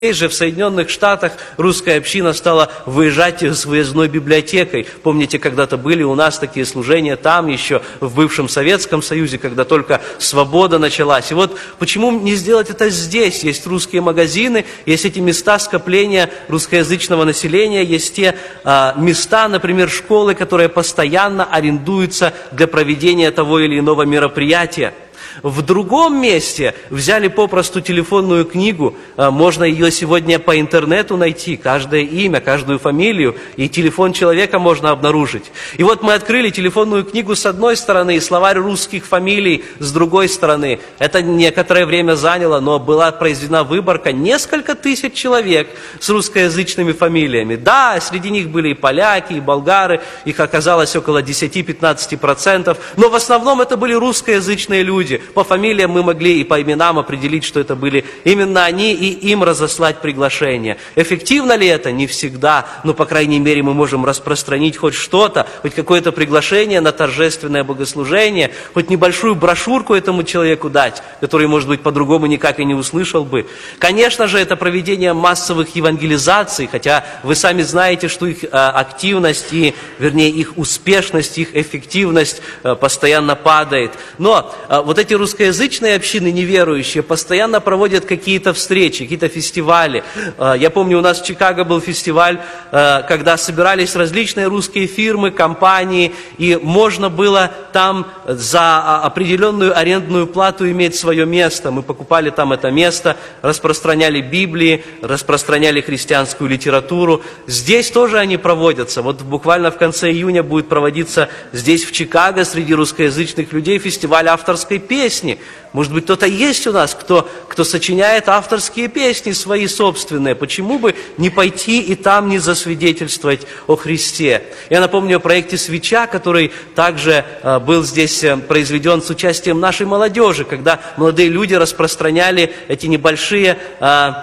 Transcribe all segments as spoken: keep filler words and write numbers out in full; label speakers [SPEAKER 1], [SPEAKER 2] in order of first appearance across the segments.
[SPEAKER 1] Здесь же, в Соединенных Штатах, русская община стала выезжать с выездной библиотекой. Помните, когда-то были у нас такие служения там еще, в бывшем Советском Союзе, когда только свобода началась. И вот почему не сделать это здесь? Есть русские магазины, есть эти места скопления русскоязычного населения, есть те а, места, например, школы, которые постоянно арендуются для проведения того или иного мероприятия. В другом месте взяли попросту телефонную книгу, можно ее сегодня по интернету найти, каждое имя, каждую фамилию, и телефон человека можно обнаружить. И вот мы открыли телефонную книгу с одной стороны и словарь русских фамилий с другой стороны. Это некоторое время заняло, но была произведена выборка, несколько тысяч человек с русскоязычными фамилиями. Да, среди них были и поляки, и болгары, их оказалось около десять-пятнадцать процентов, но в основном это были русскоязычные люди. По фамилиям мы могли и по именам определить, что это были именно они, и им разослать приглашение. Эффективно ли это? Не всегда, но, по крайней мере, мы можем распространить хоть что-то, хоть какое-то приглашение на торжественное богослужение, хоть небольшую брошюрку этому человеку дать, который, может быть, по-другому никак и не услышал бы. Конечно же, это проведение массовых евангелизаций, хотя вы сами знаете, что их а, активность и, вернее, их успешность, их эффективность а, постоянно падает. Но а, вот эти русскоязычные общины неверующие постоянно проводят какие-то встречи, какие-то фестивали. Я помню, у нас в Чикаго был фестиваль, когда собирались различные русские фирмы, компании, и можно было там за определенную арендную плату иметь свое место. Мы покупали там это место, распространяли Библии, распространяли христианскую литературу. Здесь тоже они проводятся. Вот буквально в конце июня будет проводиться здесь, в Чикаго, среди русскоязычных людей фестиваль авторской песни. Песни. Может быть, кто-то есть у нас, кто, кто сочиняет авторские песни свои собственные. Почему бы не пойти и там не засвидетельствовать о Христе? Я напомню о проекте «Свеча», который также э, был здесь э, произведен с участием нашей молодежи, когда молодые люди распространяли эти небольшие... Э,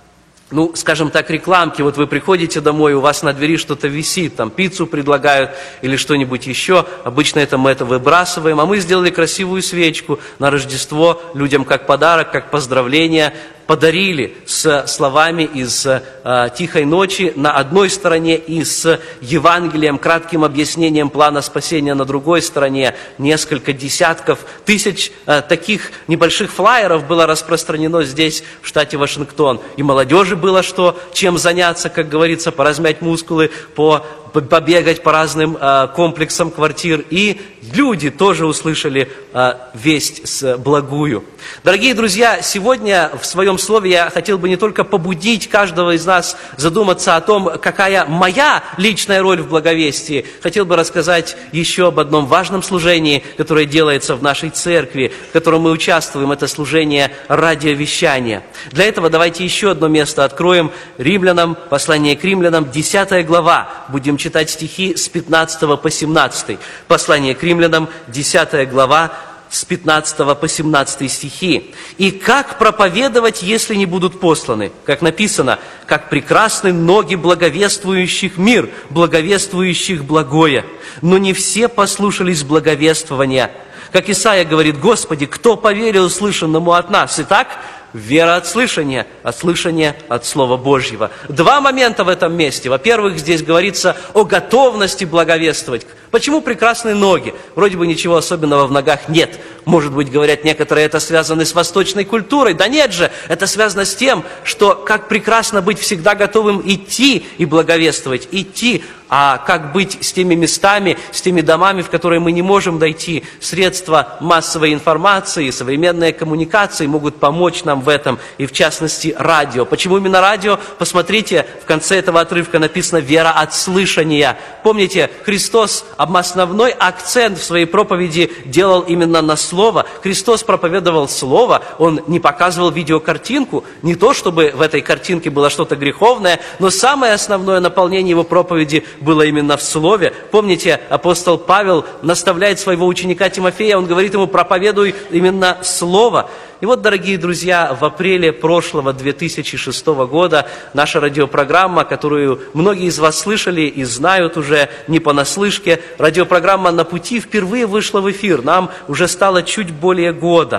[SPEAKER 1] Ну, скажем так, рекламки. Вот вы приходите домой, у вас на двери что-то висит, там пиццу предлагают или что-нибудь еще. Обычно это мы это выбрасываем. А мы сделали красивую свечку на Рождество людям как подарок, как поздравление. Подарили с словами из э, «Тихой ночи» на одной стороне и с Евангелием, кратким объяснением плана спасения на другой стороне. Несколько десятков тысяч э, таких небольших флаеров было распространено здесь, в штате Вашингтон. И молодежи было что, чем заняться, как говорится, поразмять мускулы, по побегать по разным э, комплексам квартир. И люди тоже услышали э, весть с благую. Дорогие друзья, сегодня в своем слове я хотел бы не только побудить каждого из нас задуматься о том, какая моя личная роль в благовестии. Хотел бы рассказать еще об одном важном служении, которое делается в нашей церкви, в котором мы участвуем. Это служение радиовещания. Для этого давайте еще одно место откроем. Римлянам, послание к Римлянам, десятая глава. Будем читать стихи с пятнадцатого по семнадцатый. Послание к Римлянам, десятая глава, с пятнадцатого по семнадцатый стихи. «И как проповедовать, если не будут посланы?» Как написано, «Как прекрасны ноги благовествующих мир, благовествующих благое. Но не все послушались благовествования». Как Исаия говорит: «Господи, кто поверил услышанному от нас?» Итак, вера от слышания, от слышания от Слова Божьего. Два момента в этом месте. Во-первых, здесь говорится о готовности благовествовать. Почему прекрасные ноги? Вроде бы ничего особенного в ногах нет. Может быть, говорят некоторые, это связано с восточной культурой. Да нет же, это связано с тем, что как прекрасно быть всегда готовым идти и благовествовать, идти. А как быть с теми местами, с теми домами, в которые мы не можем дойти? Средства массовой информации, современные коммуникации могут помочь нам в этом, и в частности радио. Почему именно радио? Посмотрите, в конце этого отрывка написано «вера от слышания». Помните, Христос основной акцент в своей проповеди делал именно на Слово. Христос проповедовал Слово, Он не показывал видеокартинку, не то чтобы в этой картинке было что-то греховное, но самое основное наполнение Его проповеди было именно в Слове. Помните, апостол Павел наставляет своего ученика Тимофея, он говорит ему: проповедуй именно Слово. И вот, дорогие друзья, в апреле прошлого две тысячи шестого года наша радиопрограмма, которую многие из вас слышали и знают уже не понаслышке, радиопрограмма «На пути» впервые вышла в эфир. Нам уже стало чуть более года.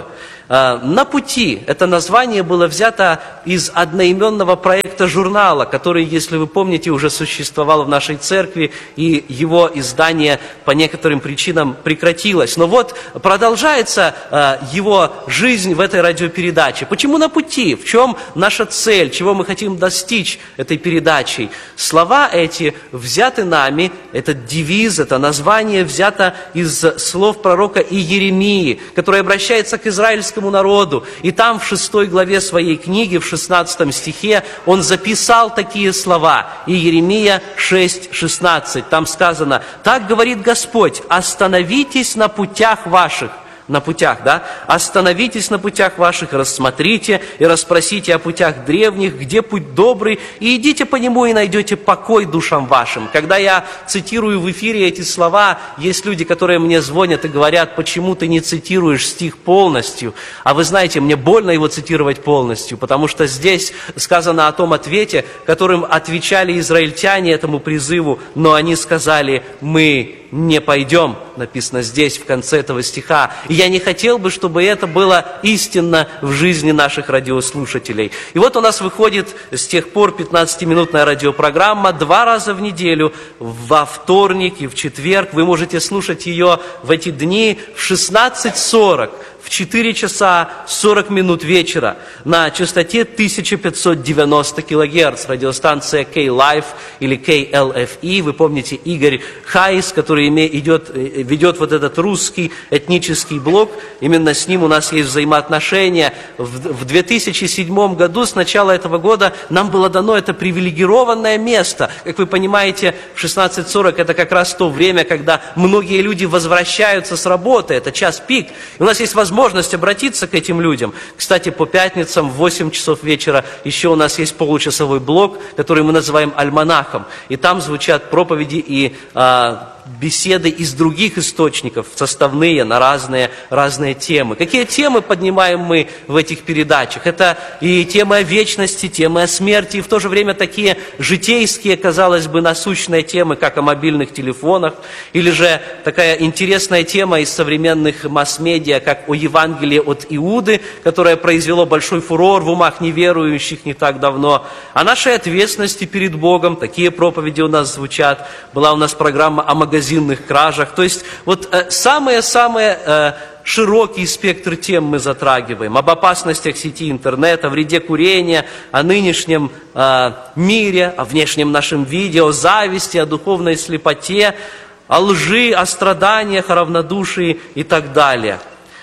[SPEAKER 1] «На пути» — это название было взято из одноименного проекта журнала, который, если вы помните, уже существовал в нашей церкви, и его издание по некоторым причинам прекратилось. Но вот продолжается его жизнь в этой радиопередаче. Почему «На пути»? В чем наша цель? Чего мы хотим достичь этой передачей? Слова эти взяты нами, этот девиз, это название взято из слов пророка Иеремии, который обращается к израильскому народу. И там в шестой главе своей книги, в шестнадцатом стихе, он записал такие слова. Иеремия шесть шестнадцать. Там сказано: «Так говорит Господь, остановитесь на путях ваших». На путях, да? «Остановитесь на путях ваших, рассмотрите и расспросите о путях древних, где путь добрый, и идите по нему, и найдете покой душам вашим». Когда я цитирую в эфире эти слова, есть люди, которые мне звонят и говорят: «Почему ты не цитируешь стих полностью?» А вы знаете, мне больно его цитировать полностью, потому что здесь сказано о том ответе, которым отвечали израильтяне этому призыву, но они сказали: «Мы не пойдем», написано здесь в конце этого стиха. И я не хотел бы, чтобы это было истинно в жизни наших радиослушателей. И вот у нас выходит с тех пор пятнадцатиминутная радиопрограмма два раза в неделю, во вторник и в четверг. Вы можете слушать ее в эти дни в шестнадцать сорок, в четыре часа сорок минут вечера на частоте тысяча пятьсот девяносто килогерц, радиостанция K-Life или кей эл эф и. Вы помните Игорь Хайс, который идет, ведет вот этот русский этнический блок. Именно с ним у нас есть взаимоотношения. В две тысячи седьмом году, с начала этого года, нам было дано это привилегированное место. Как вы понимаете, в шестнадцать сорок это как раз то время, когда многие люди возвращаются с работы, это час пик. И у нас есть возможность обратиться к этим людям. Кстати, по пятницам в восемь часов вечера еще у нас есть получасовой блок, который мы называем «Альманахом». И там звучат проповеди и а, беседы из других источников, составные на разные, разные темы. Какие темы поднимаем мы в этих передачах? Это и темы о вечности, темы о смерти, и в то же время такие житейские, казалось бы, насущные темы, как о мобильных телефонах, или же такая интересная тема из современных масс-медиа, как о Евангелии от Иуды, которое произвело большой фурор в умах неверующих не так давно, о нашей ответственности перед Богом. Такие проповеди у нас звучат. Была у нас программа о магазинных кражах. То есть вот самые-самые э, широкий спектр тем мы затрагиваем. Об опасностях сети интернета, о вреде курения, о нынешнем э, мире, о внешнем нашем виде, о зависти, о духовной слепоте, о лжи, о страданиях, о равнодушии и так далее.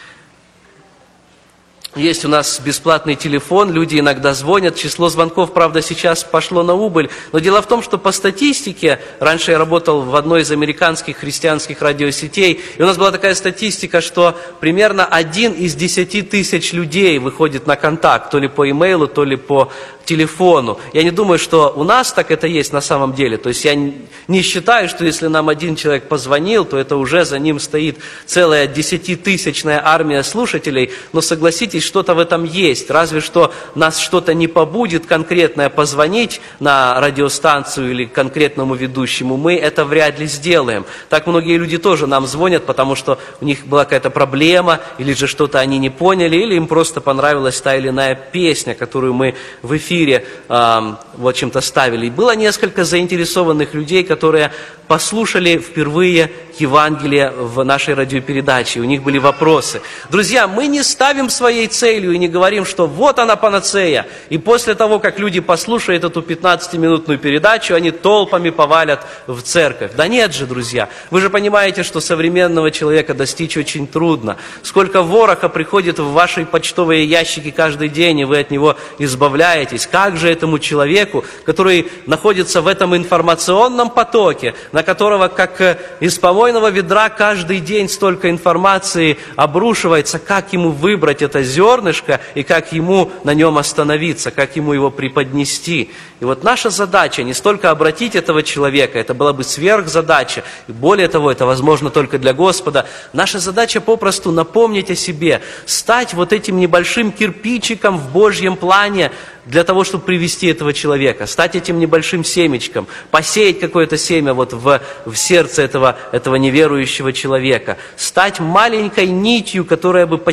[SPEAKER 1] Есть у нас бесплатный телефон, люди иногда звонят, число звонков, правда, сейчас пошло на убыль, но дело в том, что по статистике, раньше я работал в одной из американских христианских радиосетей, и у нас была такая статистика, что примерно один из десяти тысяч людей выходит на контакт, то ли по имейлу, то ли по телефону. Я не думаю, что у нас так это есть на самом деле. То есть я не считаю, что если нам один человек позвонил, то это уже за ним стоит целая десятитысячная армия слушателей. Но согласитесь, что-то в этом есть. Разве что нас что-то не побудит конкретное позвонить на радиостанцию или конкретному ведущему, мы это вряд ли сделаем. Так многие люди тоже нам звонят, потому что у них была какая-то проблема, или же что-то они не поняли, или им просто понравилась та или иная песня, которую мы в эфире э, вот чем-то ставили. И было несколько заинтересованных людей, которые послушали впервые Евангелие в нашей радиопередаче. У них были вопросы. Друзья, мы не ставим своей целью и не говорим, что вот она панацея. И после того, как люди послушают эту пятнадцатиминутную передачу, они толпами повалят в церковь. Да нет же, друзья. Вы же понимаете, что современного человека достичь очень трудно. Сколько вороха приходит в ваши почтовые ящики каждый день, и вы от него избавляетесь. Как же этому человеку, который находится в этом информационном потоке, на которого, как из помойного ведра, каждый день столько информации обрушивается, как ему выбрать это зернышко и как ему на нем остановиться, как ему его преподнести. И вот наша задача не столько обратить этого человека, это была бы сверхзадача, и более того, это возможно только для Господа. Наша задача попросту напомнить о себе, стать вот этим небольшим кирпичиком в Божьем плане, для того, чтобы привести этого человека, стать этим небольшим семечком, посеять какое-то семя вот в, в сердце этого, этого неверующего человека, стать маленькой нитью, которая бы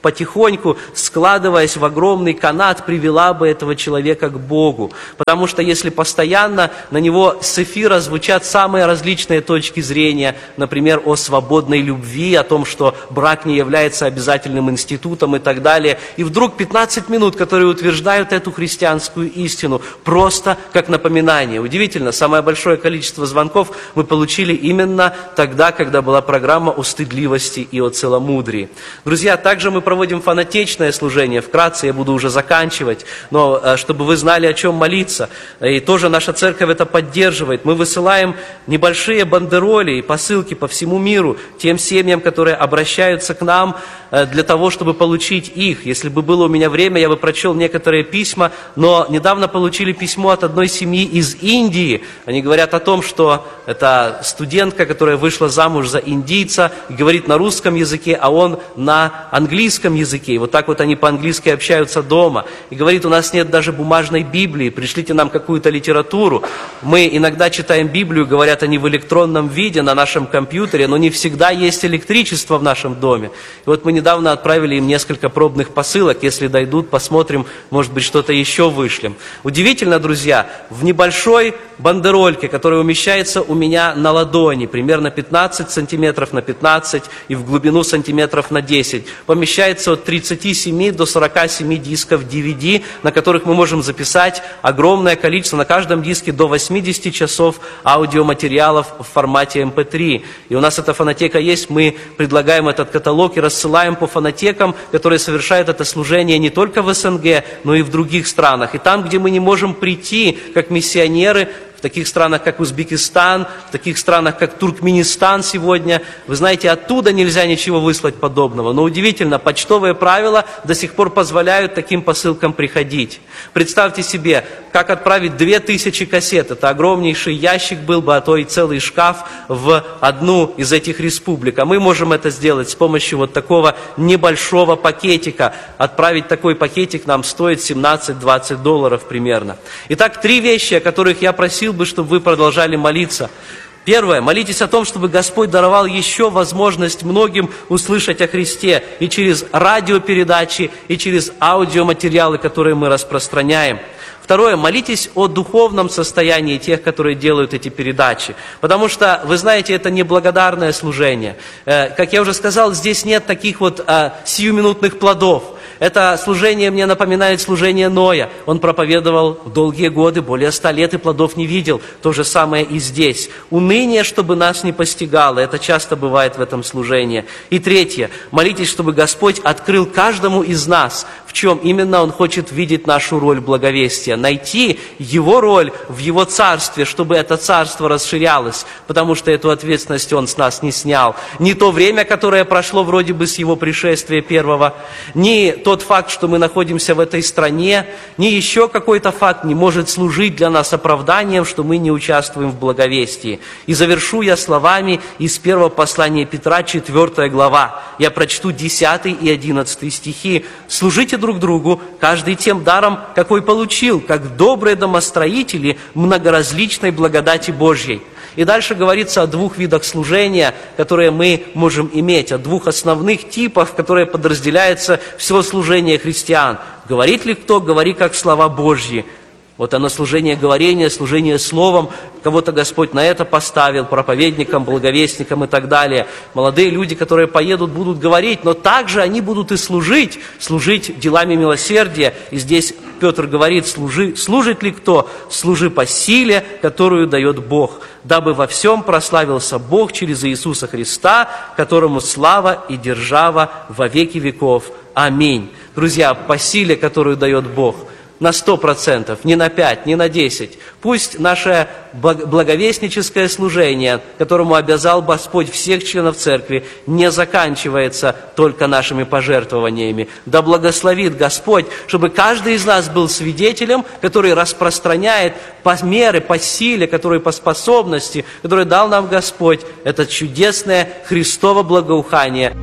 [SPEAKER 1] потихоньку, складываясь в огромный канат, привела бы этого человека к Богу. Потому что если постоянно на него с эфира звучат самые различные точки зрения, например, о свободной любви, о том, что брак не является обязательным институтом и так далее, и вдруг пятнадцать минут, которые утверждают эту христианскую истину, просто как напоминание. Удивительно, самое большое количество звонков мы получили именно тогда, когда была программа о стыдливости и о целомудрии. Друзья, также мы проводим фанатичное служение. Вкратце я буду уже заканчивать, но чтобы вы знали, о чем молиться. И тоже наша церковь это поддерживает. Мы высылаем небольшие бандероли и посылки по всему миру тем семьям, которые обращаются к нам для того, чтобы получить их. Если бы было у меня время, я бы прочел некоторые письма, но недавно получили письмо от одной семьи из Индии. Они говорят о том, что это студентка, которая вышла замуж за индийца, говорит на русском языке, а он на английском языке. И вот так вот они по-английски общаются дома. И говорит, у нас нет даже бумажной Библии, пришлите нам какую-то литературу. Мы иногда читаем Библию, говорят они в электронном виде на нашем компьютере, но не всегда есть электричество в нашем доме. И вот мы недавно отправили им несколько пробных посылок. Если дойдут, посмотрим, может быть, что-то еще вышлем. Удивительно, друзья, в небольшой бандерольке, которая умещается у меня на ладони, примерно пятнадцать сантиметров на пятнадцать и в глубину сантиметров на десять, помещается от тридцати семи до сорока семи дисков ди ви ди, на которых мы можем записать огромное количество, на каждом диске до восьмидесяти часов аудиоматериалов в формате эм пэ три. И у нас эта фонотека есть, мы предлагаем этот каталог и рассылаем по фонотекам, которые совершают это служение не только в эс эн гэ, но и в других странах. И там, где мы не можем прийти, как миссионеры, в таких странах, как Узбекистан, в таких странах, как Туркменистан сегодня, вы знаете, оттуда нельзя ничего выслать подобного. Но удивительно, почтовые правила до сих пор позволяют таким посылкам приходить. Представьте себе, как отправить две тысячи кассет. Это огромнейший ящик был бы, а то и целый шкаф в одну из этих республик. А мы можем это сделать с помощью вот такого небольшого пакетика. Отправить такой пакетик нам стоит семнадцать-двадцать долларов примерно. Итак, три вещи, о которых я просил бы, чтобы вы продолжали молиться. Первое. Молитесь о том, чтобы Господь даровал еще возможность многим услышать о Христе и через радиопередачи, и через аудиоматериалы, которые мы распространяем. Второе. Молитесь о духовном состоянии тех, которые делают эти передачи. Потому что, вы знаете, это неблагодарное служение. Как я уже сказал, здесь нет таких вот сиюминутных плодов. Это служение мне напоминает служение Ноя. Он проповедовал долгие годы, более ста лет, и плодов не видел. То же самое и здесь. Уныние, чтобы нас не постигало. Это часто бывает в этом служении. И третье. Молитесь, чтобы Господь открыл каждому из нас, в чем именно Он хочет видеть нашу роль благовестия. Найти Его роль в Его царстве, чтобы это царство расширялось. Потому что эту ответственность Он с нас не снял. Не то время, которое прошло вроде бы с Его пришествия первого, ни тот факт, что мы находимся в этой стране, ни еще какой-то факт не может служить для нас оправданием, что мы не участвуем в благовестии. И завершу я словами из первого послания Петра, четвёртая глава. Я прочту десятый и одиннадцатый стихи. «Служите друг другу, каждый тем даром, какой получил, как добрые домостроители многоразличной благодати Божьей». И дальше говорится о двух видах служения, которые мы можем иметь, о двух основных типах, в которые подразделяется все служение христиан. Говорит ли кто? Говори как слова Божьи. Вот оно служение говорения, служение словом. Кого-то Господь на это поставил, проповедникам, благовестникам и так далее. Молодые люди, которые поедут, будут говорить, но также они будут и служить, служить делами милосердия. И здесь Петр говорит, служи, служит ли кто? Служи по силе, которую дает Бог, дабы во всем прославился Бог через Иисуса Христа, которому слава и держава во веки веков. Аминь. Друзья, по силе, которую дает Бог, на сто процентов, не на пять, не на десять. Пусть наше благовестническое служение, которому обязал Господь всех членов церкви, не заканчивается только нашими пожертвованиями. Да благословит Господь, чтобы каждый из нас был свидетелем, который распространяет по мере, по силе, который по способности, который дал нам Господь, это чудесное Христово благоухание.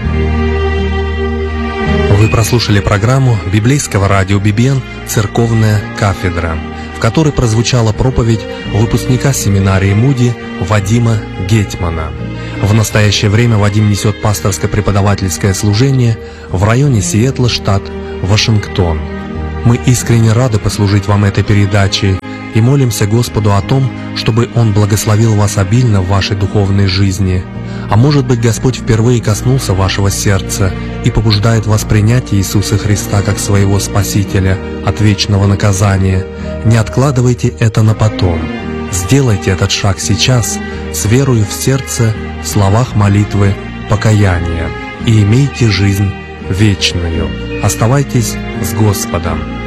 [SPEAKER 2] Вы прослушали программу библейского радио «Бибен. Церковная кафедра», в которой прозвучала проповедь выпускника семинарии Муди Вадима Гетмана. В настоящее время Вадим несет пасторско-преподавательское служение в районе Сиэтла, штат Вашингтон. Мы искренне рады послужить вам этой передачей и молимся Господу о том, чтобы Он благословил вас обильно в вашей духовной жизни. А может быть, Господь впервые коснулся вашего сердца и побуждает вас принять Иисуса Христа как своего Спасителя от вечного наказания. Не откладывайте это на потом. Сделайте этот шаг сейчас, с верою в сердце, в словах молитвы, покаяния, и имейте жизнь вечную. Оставайтесь с Господом.